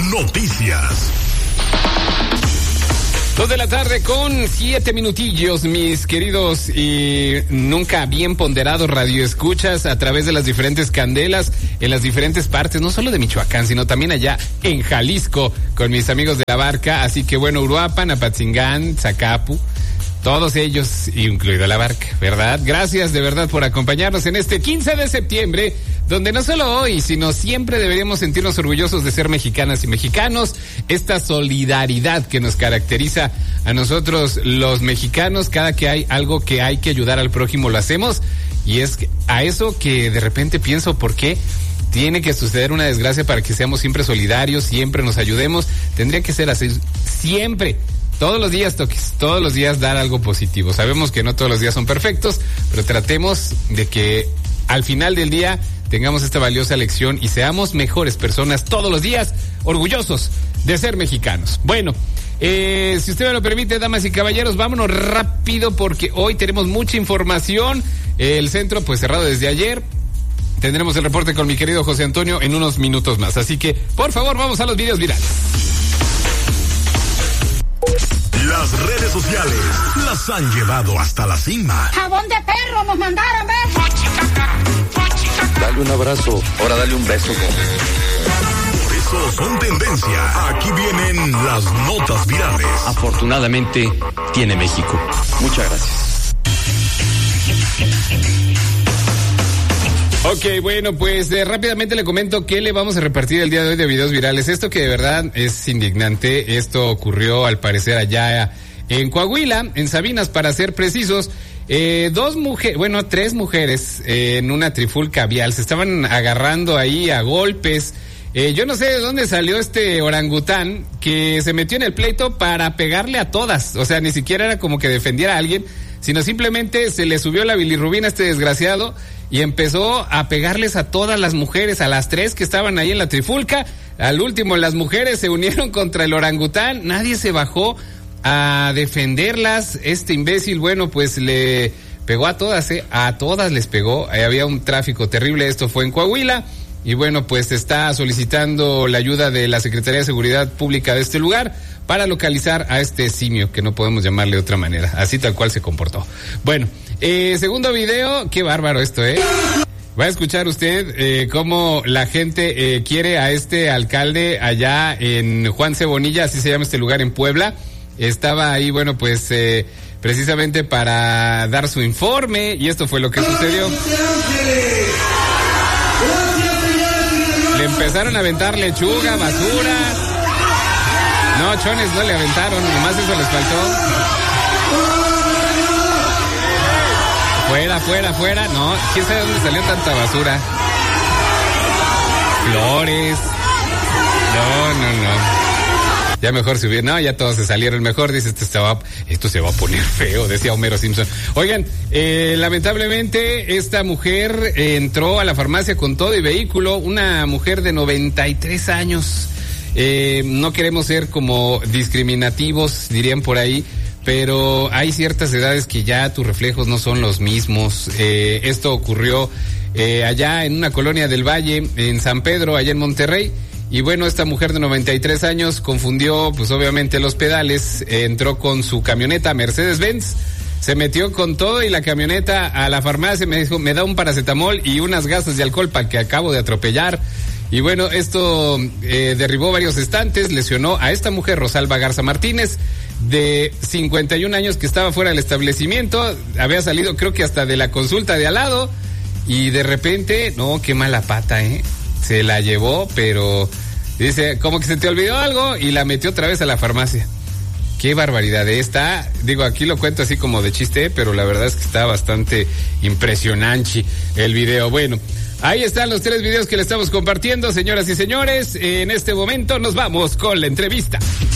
Noticias. 2 de la tarde con 7 minutillos, mis queridos y nunca bien ponderados radioescuchas a través de las diferentes candelas en las diferentes partes, no solo de Michoacán, sino también allá en Jalisco, con mis amigos de la Barca. Así que bueno, Uruapan, Apatzingán, Zacapu, todos ellos, incluido la Barca, ¿verdad? Gracias de verdad por acompañarnos en este 15 de septiembre, donde no solo hoy, sino siempre deberíamos sentirnos orgullosos de ser mexicanas y mexicanos. Esta solidaridad que nos caracteriza a nosotros los mexicanos, cada que hay algo que hay que ayudar al prójimo lo hacemos, y es a eso que de repente pienso, ¿por qué tiene que suceder una desgracia para que seamos siempre solidarios, siempre nos ayudemos? Tendría que ser así, siempre. Todos los días, Toquis, todos los días dar algo positivo. Sabemos que no todos los días son perfectos, pero tratemos de que al final del día tengamos esta valiosa lección y seamos mejores personas todos los días, orgullosos de ser mexicanos. Bueno, si usted me lo permite, damas y caballeros, vámonos rápido porque hoy tenemos mucha información. El centro pues cerrado desde ayer. Tendremos el reporte con mi querido José Antonio en unos minutos más. Así que, por favor, vamos a los videos virales. Las redes sociales las han llevado hasta la cima. ¡Jabón de perro nos mandaron, ¿ves? Dale un abrazo, ahora dale un beso. Por eso son tendencia. Aquí vienen las notas virales. Afortunadamente tiene México. Muchas gracias. Ok, bueno, pues rápidamente le comento que le vamos a repartir el día de hoy de videos virales. Esto que de verdad es indignante. Esto ocurrió al parecer allá en Coahuila, en Sabinas para ser precisos. Tres mujeres en una trifulca vial se estaban agarrando ahí a golpes. Yo no sé de dónde salió este orangután que se metió en el pleito para pegarle a todas. O sea, ni siquiera era como que defendiera a alguien, sino simplemente se le subió la bilirrubina a este desgraciado y empezó a pegarles a todas las mujeres, a las 3 que estaban ahí en la trifulca. Al último, las mujeres se unieron contra el orangután, nadie se bajó a defenderlas. Este imbécil, bueno, pues le pegó a todas les pegó. Había un tráfico terrible, esto fue en Coahuila. Y bueno, pues está solicitando la ayuda de la Secretaría de Seguridad Pública de este lugar para localizar a este simio, que no podemos llamarle de otra manera, así tal cual se comportó. Bueno, segundo video, qué bárbaro esto, Va a escuchar usted cómo la gente quiere a este alcalde allá en Juan Cebonilla, así se llama este lugar en Puebla. Estaba ahí, bueno, pues precisamente para dar su informe, y esto fue lo que sucedió. Le empezaron a aventar lechuga, basura. No, chones no le aventaron, nomás eso les faltó. Fuera. No, quién sabe dónde salió tanta basura. Flores. No. Ya mejor subir. No, ya todos se salieron. Mejor, dice, esto se va a poner feo, decía Homero Simpson. Oigan, lamentablemente esta mujer entró a la farmacia con todo y vehículo, una mujer de 93 años. No queremos ser como discriminativos, dirían por ahí, pero hay ciertas edades que ya tus reflejos no son los mismos. Esto ocurrió allá en una colonia del Valle, en San Pedro, allá en Monterrey. Y bueno, esta mujer de 93 años confundió, pues obviamente los pedales, entró con su camioneta Mercedes-Benz, se metió con todo y la camioneta a la farmacia, me dijo, me da un paracetamol y unas gasas de alcohol para que acabo de atropellar. Y bueno, esto derribó varios estantes, lesionó a esta mujer, Rosalba Garza Martínez, de 51 años, que estaba fuera del establecimiento, había salido creo que hasta de la consulta de al lado, y de repente, no, qué mala pata, se la llevó, pero dice, como que se te olvidó algo y la metió otra vez a la farmacia. Qué barbaridad digo, aquí lo cuento así como de chiste, pero la verdad es que está bastante impresionante el video. Bueno, ahí están los 3 videos que le estamos compartiendo, señoras y señores. En este momento nos vamos con la entrevista.